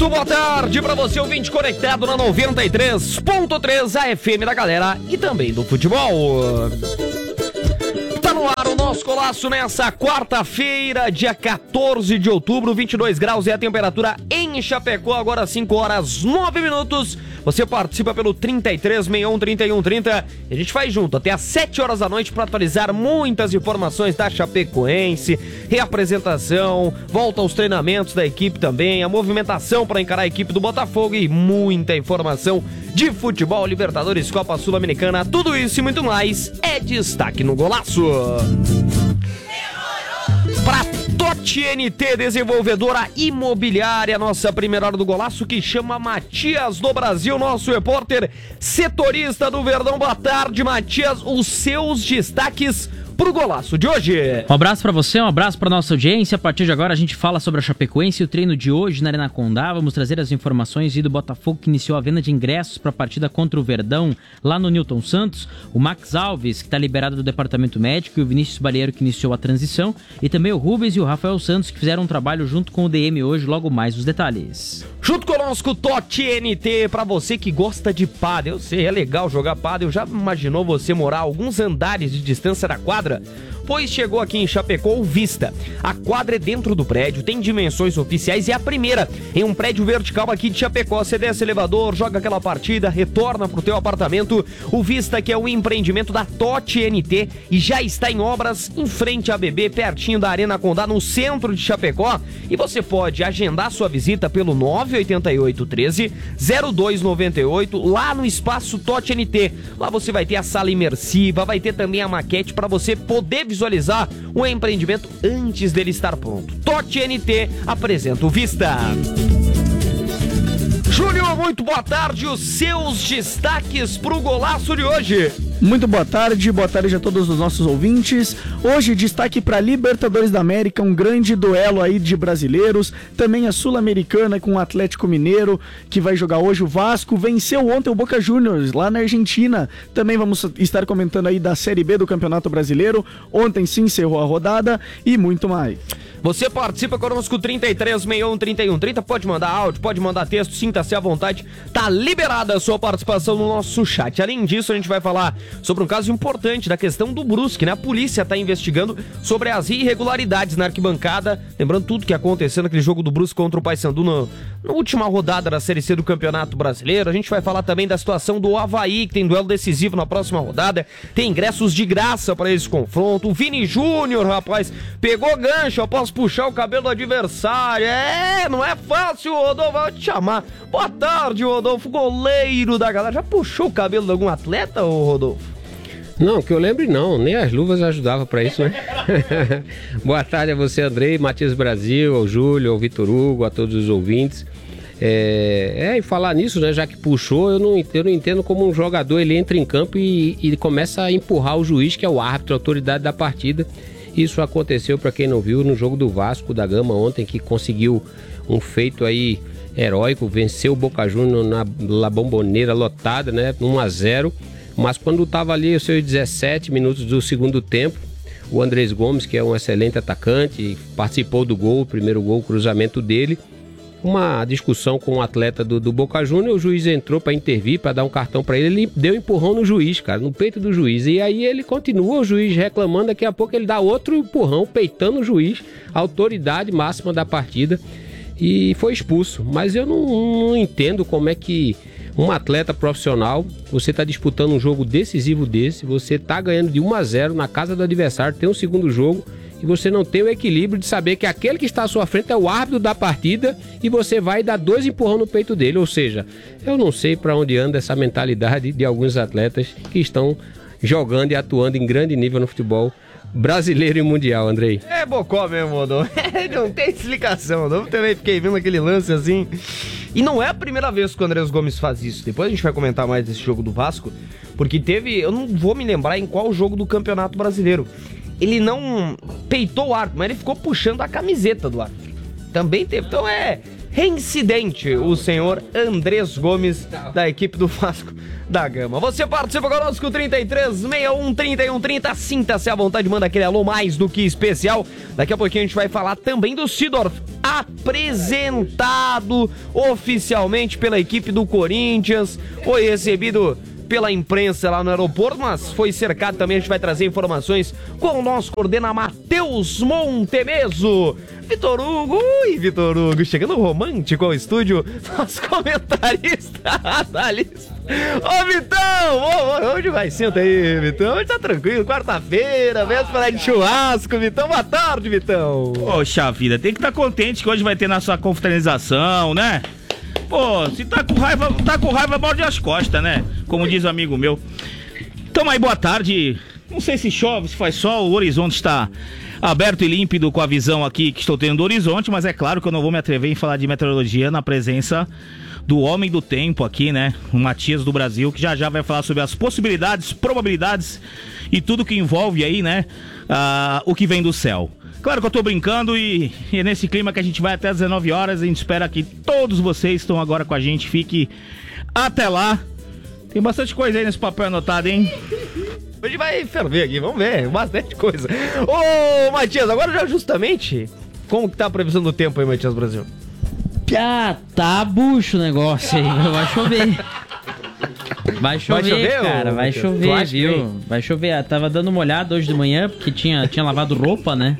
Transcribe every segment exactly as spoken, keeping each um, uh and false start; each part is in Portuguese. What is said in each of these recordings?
Muito boa tarde pra você, ouvinte conectado na noventa e três ponto três, a F M da galera e também do futebol. Tá no ar o nosso Golaço nessa quarta-feira, dia quatorze de outubro, vinte e dois graus é a temperatura em Chapecó, agora cinco horas nove minutos. Você participa pelo trinta e três, sessenta e um, trinta e um, trinta e a gente vai junto até às sete horas da noite para atualizar muitas informações da Chapecoense, reapresentação, volta aos treinamentos da equipe também, a movimentação para encarar a equipe do Botafogo e muita informação de futebol, Libertadores, Copa Sul-Americana, tudo isso e muito mais é destaque no Golaço. Pra Totti N T, desenvolvedora imobiliária, nossa primeira hora do Golaço, que chama Matias do Brasil, nosso repórter setorista do Verdão. Boa tarde, Matias, os seus destaques pro Golaço de hoje. Um abraço pra você, um abraço pra nossa audiência. A partir de agora a gente fala sobre a Chapecoense e o treino de hoje na Arena Condá. Vamos trazer as informações e do Botafogo, que iniciou a venda de ingressos para a partida contra o Verdão lá no Newton Santos. O Max Alves, que está liberado do departamento médico, e o Vinícius Balieiro, que iniciou a transição. E também o Rubens e o Rafael Santos, que fizeram um trabalho junto com o D M hoje. Logo mais os detalhes. Junto conosco, Totti N T, pra você que gosta de pádel. Eu sei, é legal jogar pádel. Já imaginou você morar a alguns andares de distância da quadra? Pois chegou aqui em Chapecó o Vista. A quadra é dentro do prédio, tem dimensões oficiais e é a primeira em um prédio vertical aqui de Chapecó. Você desce elevador, joga aquela partida, retorna pro teu apartamento. O Vista, que é um empreendimento da Totti N T e já está em obras em frente à B B, pertinho da Arena Condá, no centro de Chapecó. E você pode agendar sua visita pelo nove oito oito, um três, zero dois nove oito lá no espaço Totti N T. Lá você vai ter a sala imersiva, vai ter também a maquete para você poder visualizar o empreendimento antes dele estar pronto. Totti N T apresenta o Vista. Júnior, muito boa tarde, os seus destaques pro Golaço de hoje. Muito boa tarde, boa tarde a todos os nossos ouvintes. Hoje destaque para Libertadores da América, um grande duelo aí de brasileiros. Também a Sul-Americana com o Atlético Mineiro, que vai jogar hoje. O Vasco venceu ontem o Boca Juniors lá na Argentina. Também vamos estar comentando aí da Série B do Campeonato Brasileiro. Ontem se encerrou a rodada e muito mais. Você participa conosco, trinta e três, sessenta e um, trinta e um, trinta, pode mandar áudio, pode mandar texto, sinta-se à vontade, tá liberada a sua participação no nosso chat. Além disso, a gente vai falar sobre um caso importante da questão do Brusque, né? A polícia tá investigando sobre as irregularidades na arquibancada, lembrando tudo que aconteceu naquele jogo do Brusque contra o Paysandu no, na última rodada da Série C do Campeonato Brasileiro. A gente vai falar também da situação do Avaí, que tem duelo decisivo na próxima rodada, tem ingressos de graça para esse confronto. O Vini Júnior, rapaz, pegou gancho após puxar o cabelo do adversário. É, não é fácil, Rodolfo, vou te chamar. Boa tarde, Rodolfo, goleiro da galera. Já puxou o cabelo de algum atleta, ô Rodolfo? Não, que eu lembre não, nem as luvas ajudavam pra isso, né? Boa tarde a você, Andrei, Matias Brasil, ao Júlio, ao Vitor Hugo, a todos os ouvintes. É, é, e falar nisso, né, já que puxou, eu não, eu não entendo como um jogador ele entra em campo e, e começa a empurrar o juiz, que é o árbitro, a autoridade da partida. Isso aconteceu, para quem não viu, no jogo do Vasco da Gama ontem, que conseguiu um feito aí heróico, venceu o Boca Juniors na La Bombonera lotada, né, um a zero, mas quando estava ali os seus dezessete minutos do segundo tempo, o Andrés Gomes, que é um excelente atacante, participou do gol, o primeiro gol, o cruzamento dele, uma discussão com um atleta do, do Boca Juniors, o juiz entrou para intervir, para dar um cartão para ele, ele deu um empurrão no juiz, cara, no peito do juiz, e aí ele continua, o juiz reclamando, daqui a pouco ele dá outro empurrão, peitando o juiz, a autoridade máxima da partida, e foi expulso. Mas eu não, não entendo como é que um atleta profissional, você está disputando um jogo decisivo desse, você está ganhando de um a zero na casa do adversário, tem um segundo jogo, e você não tem o equilíbrio de saber que aquele que está à sua frente é o árbitro da partida e você vai dar dois empurrão no peito dele. Ou seja, eu não sei para onde anda essa mentalidade de alguns atletas que estão jogando e atuando em grande nível no futebol brasileiro e mundial, Andrei. É bocó mesmo, Rodolfo. Não tem explicação. Eu também fiquei vendo aquele lance assim. E não é a primeira vez que o Andrés Gomes faz isso. Depois a gente vai comentar mais desse jogo do Vasco, porque teve, eu não vou me lembrar em qual jogo do Campeonato Brasileiro. Ele não peitou o árbitro, mas ele ficou puxando a camiseta do árbitro. Também teve. Então é, reincidente, o senhor Andrés Gomes, da equipe do Vasco da Gama. Você participa conosco, trinta e três, sessenta e um, trinta e um, trinta, sinta-se à vontade, manda aquele alô mais do que especial. Daqui a pouquinho a gente vai falar também do Seedorf, apresentado oficialmente pela equipe do Corinthians, foi recebido pela imprensa lá no aeroporto, mas foi cercado também. A gente vai trazer informações com o nosso coordenador Matheus Montemeso. Vitor Hugo, ui, Vitor Hugo, chegando romântico ao estúdio, nosso comentarista analista. Ô, Vitão, ô, hoje vai, senta aí, Vitão, hoje tá tranquilo, quarta-feira, véspera de churrasco, Vitão, boa tarde, Vitão. Poxa vida, tem que estar contente que hoje vai ter nossa confraternização, né? Pô, se tá com raiva, tá com raiva, morde as costas, né? Como diz um amigo meu. Tamo aí, boa tarde. Não sei se chove, se faz sol, o horizonte está aberto e límpido com a visão aqui que estou tendo do horizonte, mas é claro que eu não vou me atrever em falar de meteorologia na presença do homem do tempo aqui, né? O Matias do Brasil, que já já vai falar sobre as possibilidades, probabilidades e tudo que envolve aí, né? Ah, o que vem do céu. Claro que eu tô brincando e, e é nesse clima que a gente vai até às dezenove horas. A gente espera que todos vocês estão agora com a gente. Fique até lá. Tem bastante coisa aí nesse papel anotado, hein? Hoje vai ferver aqui, vamos ver, bastante coisa. Ô, Matias, agora já justamente, como que tá a previsão do tempo aí, Matias Brasil? Ah, tá bucho o negócio aí, vai chover. Vai chover, vai chover cara, vai chover, viu? Vai chover. Eu tava dando uma olhada hoje de manhã, porque tinha, tinha lavado roupa, né?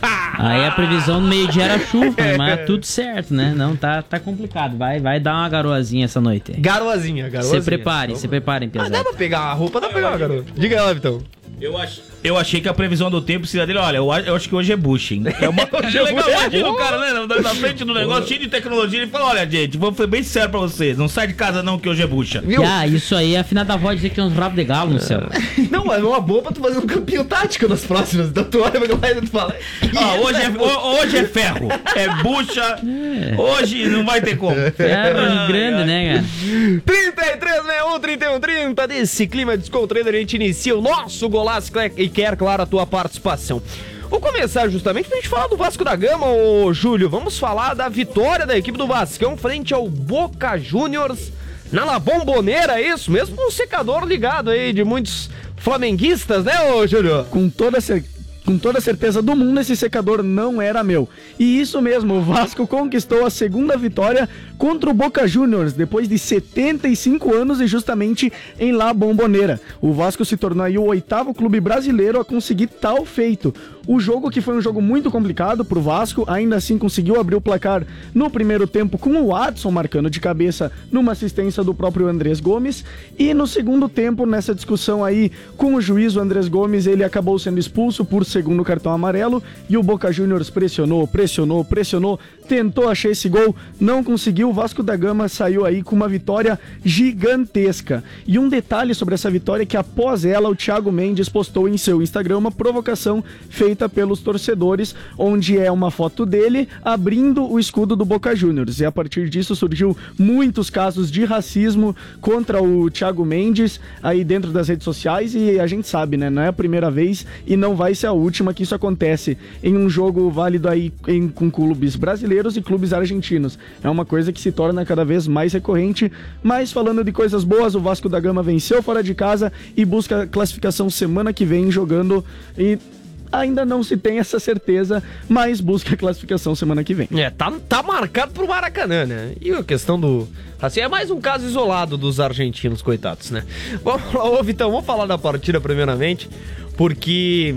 Aí a previsão no meio-dia era chuva, mas tudo certo, né? Não, tá, tá complicado. Vai, vai dar uma garoazinha essa noite. Garoazinha, garoazinha. Se preparem, se preparem, pesado. Ah, dá pra pegar a roupa, dá pra pegar uma garota. Diga lá, Vitão. Eu, ach... eu achei que a previsão do tempo seria dele. Olha, eu, eu acho que hoje é bush, hein? É uma coisa legal, imagina o cara, né? Na, na frente do negócio, cheio de tecnologia, ele fala: olha, gente, vou ser bem sério pra vocês. Não sai de casa, não, que hoje é bucha. Ah, isso aí é afinal da voz dizer que tem uns rabos de galo no céu. Não, mas é uma boa pra tu fazer um campinho tático nas próximas. Então tu olha pra lá e tu fala: ah, hoje é, hoje é ferro. É bucha. É. Hoje não vai ter como. Ferro ah, grande, ai, né, cara? trinta e três, sessenta e um, trinta e um, trinta. Desse clima descontraído, a gente inicia o nosso golaço e quer, claro, a tua participação. Vou começar justamente pra gente falar do Vasco da Gama, ô Júlio. Vamos falar da vitória da equipe do Vascão frente ao Boca Juniors na La Bombonera, é isso? Mesmo com um secador ligado aí de muitos flamenguistas, né, ô Júlio? Com toda certeza. Com toda a certeza do mundo, esse secador não era meu. E isso mesmo, o Vasco conquistou a segunda vitória contra o Boca Juniors, depois de setenta e cinco anos e justamente em La Bombonera. O Vasco se tornou aí o oitavo clube brasileiro a conseguir tal feito. O jogo, que foi um jogo muito complicado pro Vasco, ainda assim conseguiu abrir o placar no primeiro tempo com o Adson marcando de cabeça numa assistência do próprio Andrés Gomes. E no segundo tempo, nessa discussão aí com o juiz, o Andrés Gomes, ele acabou sendo expulso por segundo cartão amarelo e o Boca Juniors pressionou, pressionou, pressionou, tentou achar esse gol, não conseguiu. O Vasco da Gama saiu aí com uma vitória gigantesca. E um detalhe sobre essa vitória é que após ela, o Thiago Mendes postou em seu Instagram uma provocação feita pelos torcedores, onde é uma foto dele abrindo o escudo do Boca Juniors. E a partir disso surgiu muitos casos de racismo contra o Thiago Mendes aí dentro das redes sociais, e a gente sabe, né? Não é a primeira vez e não vai ser a última que isso acontece em um jogo válido aí em, com clubes brasileiros e clubes argentinos. É uma coisa que se torna cada vez mais recorrente. Mas falando de coisas boas, o Vasco da Gama venceu fora de casa e busca a classificação semana que vem jogando, e ainda não se tem essa certeza, mas busca a classificação semana que vem. É, tá, tá marcado pro Maracanã, né? E a questão do... assim, é mais um caso isolado dos argentinos, coitados, né? Vamos lá, ô Vitão, vamos falar da partida primeiramente, porque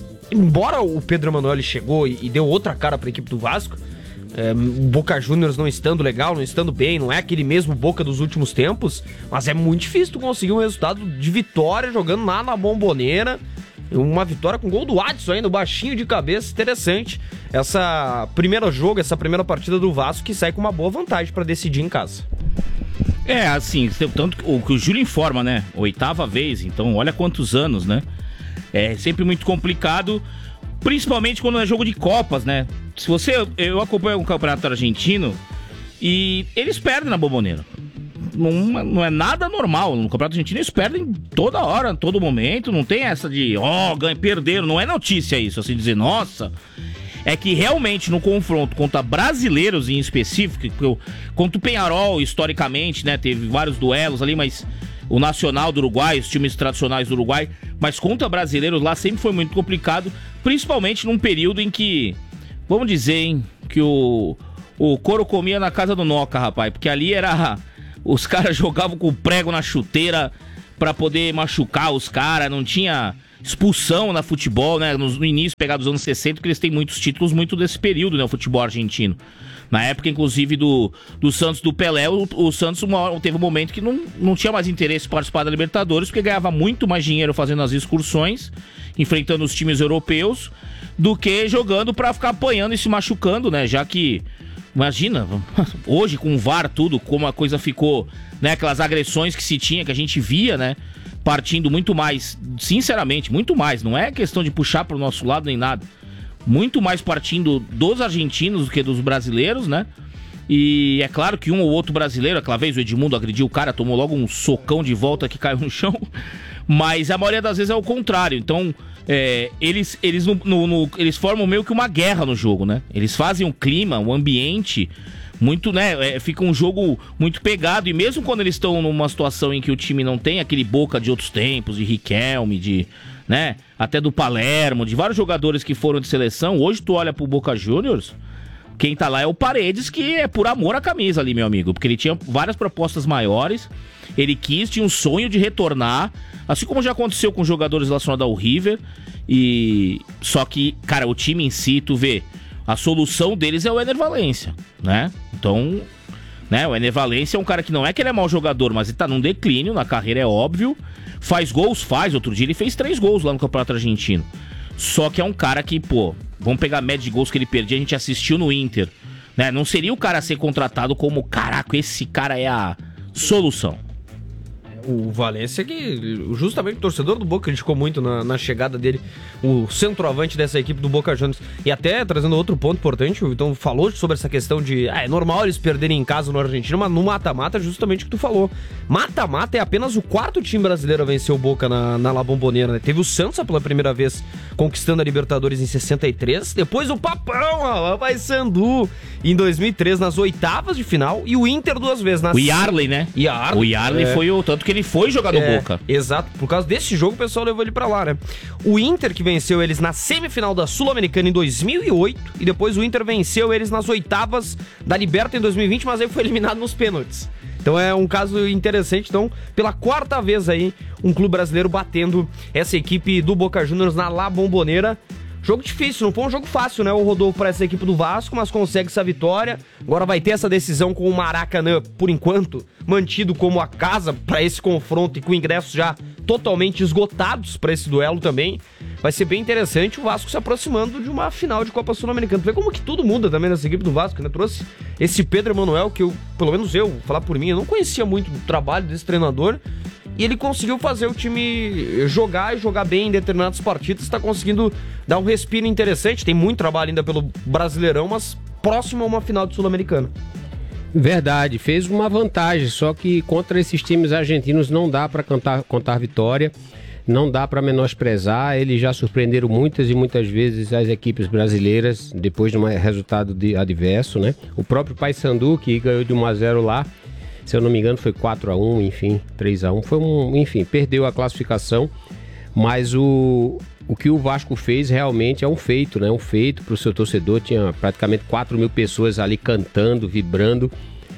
embora o Pedro Emanuele chegou e, e deu outra cara pra equipe do Vasco, é, o Boca Juniors não estando legal, não estando bem, não é aquele mesmo Boca dos últimos tempos, mas é muito difícil tu conseguir um resultado de vitória jogando lá na Bombonera. Uma vitória com gol do Adson ainda, baixinho de cabeça, interessante. Essa primeira jogo, essa primeira partida do Vasco, que sai com uma boa vantagem para decidir em casa. É, assim, tanto o que o Júlio informa, né? Oitava vez, então olha quantos anos, né? É sempre muito complicado, principalmente quando é jogo de Copas, né? Se você, eu acompanho um campeonato argentino e eles perdem na Bombonera. Não, não é nada normal. No campeonato argentino eles perdem toda hora, todo momento. Não tem essa de, ó, oh, ganham, perderam. Não é notícia isso, assim, dizer, nossa, é que realmente no confronto contra brasileiros em específico, contra o Peñarol, historicamente, né, teve vários duelos ali, mas o Nacional do Uruguai, os times tradicionais do Uruguai, mas contra brasileiros lá sempre foi muito complicado, principalmente num período em que, vamos dizer, hein, que o, o couro comia na casa do Noca, rapaz, porque ali era, os caras jogavam com prego na chuteira pra poder machucar os caras, não tinha expulsão na futebol, né, no, no início, pegar dos anos sessenta, porque eles têm muitos títulos muito desse período, né, o futebol argentino. Na época, inclusive, do, do Santos do Pelé, o, o Santos uma, teve um momento que não, não tinha mais interesse em participar da Libertadores, porque ganhava muito mais dinheiro fazendo as excursões, enfrentando os times europeus, do que jogando pra ficar apanhando e se machucando, né? Já que, imagina, hoje com o V A R tudo, como a coisa ficou, né? Aquelas agressões que se tinha, que a gente via, né? Partindo muito mais, sinceramente, muito mais. Não é questão de puxar pro nosso lado nem nada. Muito mais partindo dos argentinos do que dos brasileiros, né? E é claro que um ou outro brasileiro, aquela vez o Edmundo agrediu o cara, tomou logo um socão de volta que caiu no chão. Mas a maioria das vezes é o contrário. Então, é, eles, eles, no, no, no, eles formam meio que uma guerra no jogo, né? Eles fazem um clima, um ambiente muito, né? É, fica um jogo muito pegado. E mesmo quando eles estão numa situação em que o time não tem aquele Boca de outros tempos, de Riquelme, de... né? Até do Palermo, de vários jogadores que foram de seleção. Hoje tu olha pro Boca Juniors, quem tá lá é o Paredes, que é por amor à camisa ali, meu amigo. Porque ele tinha várias propostas maiores, ele quis, tinha um sonho de retornar, assim como já aconteceu com jogadores relacionados ao River. E só que, cara, o time em si, tu vê, a solução deles é o Ener Valencia, né? Então, né, o Ener Valencia é um cara que não é que ele é mau jogador, mas ele tá num declínio na carreira, é óbvio. Faz gols, faz. Outro dia ele fez três gols lá no Campeonato Argentino. Só que é um cara que, pô, vamos pegar a média de gols que ele perdia, a gente assistiu no Inter, né? Não seria o cara a ser contratado como, caraca, esse cara é a solução. O Valência, que justamente o torcedor do Boca criticou muito na, na chegada dele, o centroavante dessa equipe do Boca Juniors. E até trazendo outro ponto importante, o Vitão falou sobre essa questão de ah, é normal eles perderem em casa no Argentina, mas no mata-mata, justamente o que tu falou. Mata-mata é apenas o quarto time brasileiro a vencer o Boca na, na La Bombonera, né? Teve o Santos pela primeira vez conquistando a Libertadores em sessenta e três, depois o Papão, ó, Paysandu, em dois mil e três nas oitavas de final, e o Inter duas vezes. Nas... O Yarley, né? Yarley, o Yarley é... foi o tanto que ele foi jogar no é, Boca. Exato, por causa desse jogo o pessoal levou ele pra lá, né? O Inter que venceu eles na semifinal da Sul-Americana em dois mil e oito, e depois o Inter venceu eles nas oitavas da Liberta em dois mil e vinte, mas aí foi eliminado nos pênaltis. Então é um caso interessante. Então, pela quarta vez aí, um clube brasileiro batendo essa equipe do Boca Juniors na La Bombonera. Jogo difícil, não foi um jogo fácil, né? O Rodolfo para essa equipe do Vasco, mas consegue essa vitória. Agora vai ter essa decisão com o Maracanã, por enquanto, mantido como a casa para esse confronto e com ingressos já totalmente esgotados para esse duelo também. Vai ser bem interessante o Vasco se aproximando de uma final de Copa Sul-Americana. Tu vê como que tudo muda também nessa equipe do Vasco, né? Trouxe esse Pedro Emanuel, que eu, pelo menos eu, vou falar por mim, eu não conhecia muito do trabalho desse treinador. E ele conseguiu fazer o time jogar e jogar bem em determinadas partidas. Está conseguindo dar um respiro interessante. Tem muito trabalho ainda pelo Brasileirão, mas próximo a uma final de Sul-Americana. Verdade, fez uma vantagem, só que contra esses times argentinos não dá para contar, contar vitória, não dá para menosprezar. Eles já surpreenderam muitas e muitas vezes as equipes brasileiras depois de um resultado de adverso, né? O próprio Paysandu, que ganhou de um a zero lá, se eu não me engano foi quatro a um, enfim, três a um, foi um, enfim, perdeu a classificação, mas o, o que o Vasco fez realmente é um feito, né? Um feito para o seu torcedor. Tinha praticamente quatro mil pessoas ali cantando, vibrando,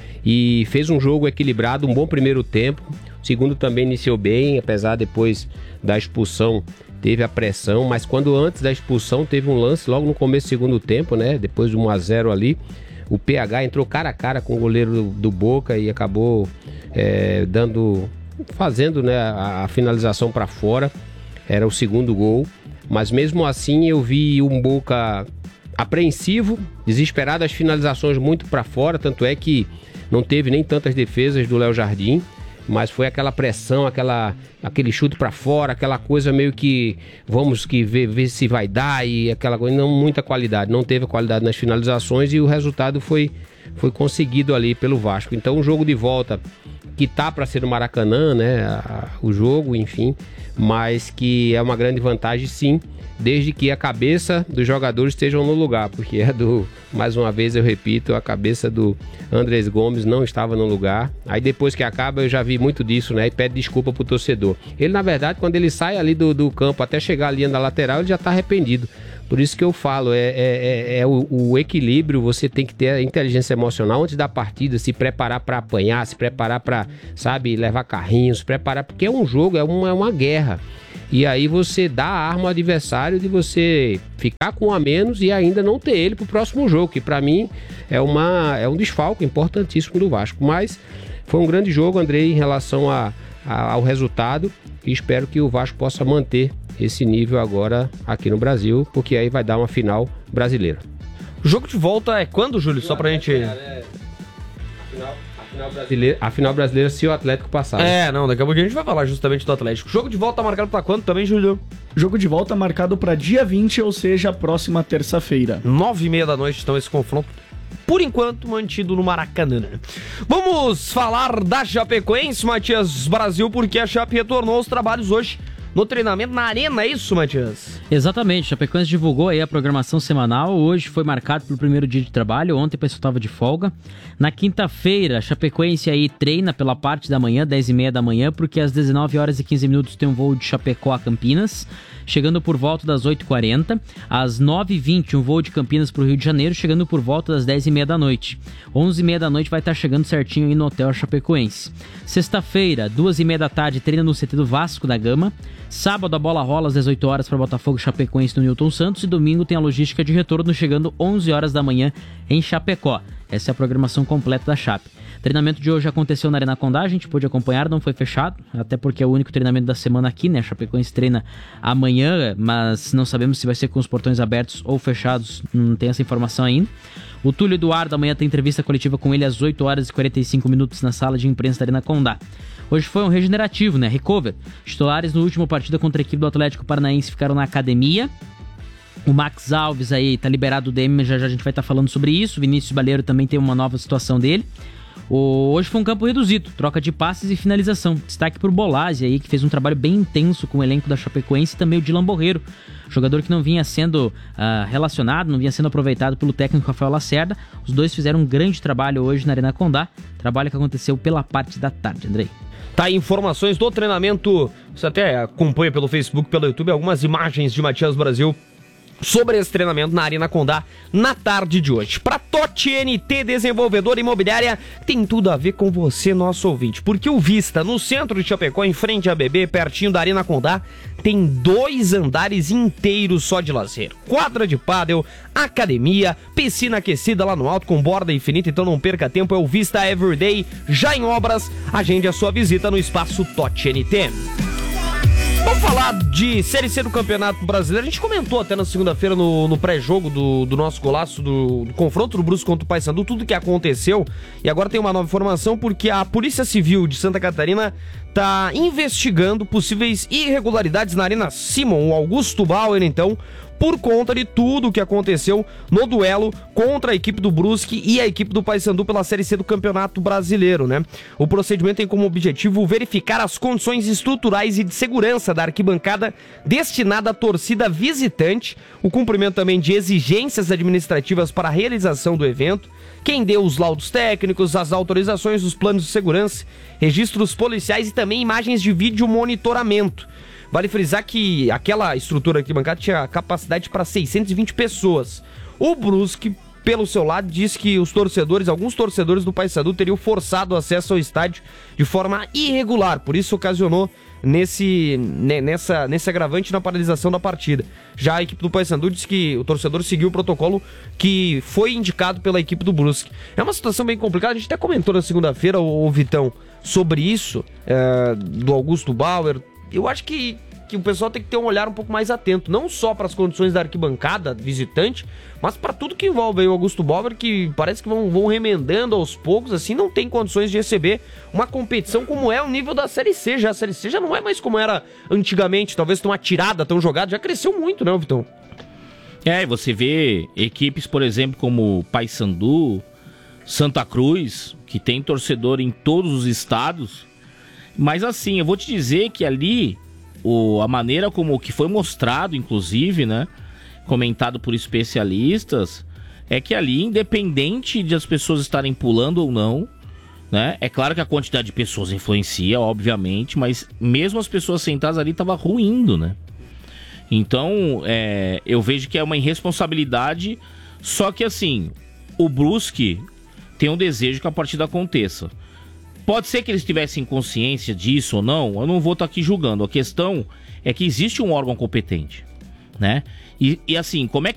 e fez um jogo equilibrado, um bom primeiro tempo. O segundo também iniciou bem, apesar depois da expulsão teve a pressão, mas quando antes da expulsão teve um lance logo no começo do segundo tempo, né? Depois de um a zero ali, o P H entrou cara a cara com o goleiro do, do Boca e acabou é, dando, fazendo, né, a, a finalização para fora. Era o segundo gol, mas mesmo assim eu vi um Boca apreensivo, desesperado, as finalizações muito para fora, tanto é que não teve nem tantas defesas do Léo Jardim, mas foi aquela pressão, aquela, aquele chute para fora, aquela coisa meio que vamos que ver, ver se vai dar, e aquela coisa, não muita qualidade, não teve qualidade nas finalizações, e o resultado foi, foi conseguido ali pelo Vasco. Então o jogo de volta que tá para ser no Maracanã, né, a, o jogo, enfim, mas que é uma grande vantagem, sim, desde que a cabeça dos jogadores estejam no lugar, porque é do, mais uma vez eu repito, a cabeça do Andrés Gomes não estava no lugar. Aí depois que acaba eu já vi muito disso, né, e pede desculpa pro torcedor. Ele, na verdade, quando ele sai ali do, do campo até chegar ali na lateral, ele já tá arrependido. Por isso que eu falo, é, é, é, é o, o equilíbrio, você tem que ter a inteligência emocional antes da partida, se preparar para apanhar, se preparar para, sabe, levar carrinhos, se preparar, porque é um jogo, é uma, é uma guerra. E aí você dá a arma ao adversário de você ficar com um a menos e ainda não ter ele pro próximo jogo, que para mim é, uma, é um desfalque importantíssimo do Vasco. Mas foi um grande jogo, Andrei, em relação a, a, ao resultado, e espero que o Vasco possa manter esse nível agora aqui no Brasil, porque aí vai dar uma final brasileira. O jogo de volta é quando, Júlio? Só pra gente... A final brasileira, a final brasileira se o Atlético passar. É, não, daqui a pouco a gente vai falar justamente do Atlético. O jogo de volta tá marcado pra quando também, Júlio? Jogo de volta marcado para dia vinte, ou seja, a próxima terça-feira. Nove e meia da noite, então, esse confronto, por enquanto, mantido no Maracanã. Vamos falar da Chapecoense, Matias Brasil, porque a Chape retornou aos trabalhos hoje no treinamento na Arena, é isso, Matias? Exatamente, a Chapecoense divulgou aí a programação semanal. Hoje foi marcado pelo primeiro dia de trabalho, ontem o pessoal estava de folga. Na quinta-feira, a Chapecoense aí treina pela parte da manhã, dez e meia da manhã, porque às dezenove horas e quinze minutos tem um voo de Chapecó a Campinas, chegando por volta das oito e quarenta. Às nove e vinte, um voo de Campinas para o Rio de Janeiro, chegando por volta das dez e meia da noite. onze e meia da noite vai estar chegando certinho aí no Hotel Chapecoense. Sexta-feira, duas e meia da tarde, treina no C T do Vasco da Gama. Sábado a bola rola às dezoito horas para Botafogo e Chapecoense no Newton Santos, e domingo tem a logística de retorno chegando onze horas da manhã em Chapecó. Essa é a programação completa da Chape. O treinamento de hoje aconteceu na Arena Condá, a gente pôde acompanhar, não foi fechado, até porque é o único treinamento da semana aqui, né? A Chapecoense treina amanhã, mas não sabemos se vai ser com os portões abertos ou fechados, não tem essa informação ainda. O Túlio Eduardo amanhã tem entrevista coletiva com ele às oito horas e quarenta e cinco minutos na sala de imprensa da Arena Condá. Hoje foi um regenerativo, né? Recover. Titulares no último partida contra a equipe do Atlético Paranaense ficaram na academia. O Max Alves aí tá liberado do D M, já já a gente vai estar tá falando sobre isso. O Vinícius Baleiro também tem uma nova situação dele. O... Hoje foi um campo reduzido, troca de passes e finalização. Destaque pro Bolazzi aí, que fez um trabalho bem intenso com o elenco da Chapecoense, e também o Dilan Borreiro, jogador que não vinha sendo uh, relacionado, não vinha sendo aproveitado pelo técnico Rafael Lacerda. Os dois fizeram um grande trabalho hoje na Arena Condá, trabalho que aconteceu pela parte da tarde, Andrei. Tá aí informações do treinamento, você até acompanha pelo Facebook, pelo YouTube, algumas imagens de Matias Brasil sobre esse treinamento na Arena Condá na tarde de hoje. Para Totti N T, desenvolvedora imobiliária, tem tudo a ver com você, nosso ouvinte, porque o Vista, no centro de Chapecó, em frente à B B, pertinho da Arena Condá, tem dois andares inteiros só de lazer. Quadra de pádel, academia, piscina aquecida lá no alto com borda infinita, então não perca tempo, é o Vista Everyday, já em obras. Agende a sua visita no espaço Totti N T. Vamos falar de Série C do Campeonato Brasileiro. A gente comentou até na segunda-feira no, no pré-jogo do, do nosso golaço, do, do confronto do Brusque contra o Paysandu, tudo que aconteceu. E agora tem uma nova informação, porque a Polícia Civil de Santa Catarina está investigando possíveis irregularidades na Arena Simon. O Augusto Bauer, então, por conta de tudo o que aconteceu no duelo contra a equipe do Brusque e a equipe do Paysandu pela Série C do Campeonato Brasileiro, né? O procedimento tem como objetivo verificar as condições estruturais e de segurança da arquibancada destinada à torcida visitante, o cumprimento também de exigências administrativas para a realização do evento, quem deu os laudos técnicos, as autorizações, os planos de segurança, registros policiais e também imagens de vídeo monitoramento. Vale frisar que aquela estrutura arquibancada tinha capacidade para seiscentas e vinte pessoas. O Brusque, pelo seu lado, disse que os torcedores, alguns torcedores do Paysandu teriam forçado o acesso ao estádio de forma irregular. Por isso ocasionou nesse, nessa, nesse agravante na paralisação da partida. Já a equipe do Paysandu disse que o torcedor seguiu o protocolo que foi indicado pela equipe do Brusque. É uma situação bem complicada, a gente até comentou na segunda-feira, o Vitão, sobre isso, é, do Augusto Bauer. Eu acho que, que o pessoal tem que ter um olhar um pouco mais atento, não só para as condições da arquibancada visitante, mas para tudo que envolve aí o Augusto Bauer, que parece que vão, vão remendando aos poucos, assim, não tem condições de receber uma competição como é o nível da Série C. Já a Série C já não é mais como era antigamente, talvez tão atirada, tão jogada, já cresceu muito, né, Vitão? É, você vê equipes, por exemplo, como Paysandu, Santa Cruz, que tem torcedor em todos os estados. Mas assim, eu vou te dizer que ali, o, a maneira como que foi mostrado, inclusive, né, comentado por especialistas, é que ali, independente de as pessoas estarem pulando ou não, né, é claro que a quantidade de pessoas influencia, obviamente, mas mesmo as pessoas sentadas ali estavam ruindo, né? Então, é, eu vejo que é uma irresponsabilidade, só que assim, o Brusque tem um desejo que a partida aconteça. Pode ser que eles tivessem consciência disso ou não, eu não vou estar aqui julgando. A questão é que existe um órgão competente, né? E, e assim, como é que